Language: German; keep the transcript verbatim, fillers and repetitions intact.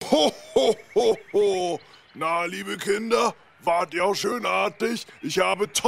Ho, ho, ho, ho. Na, liebe Kinder, wart ihr auch schön artig? Ich habe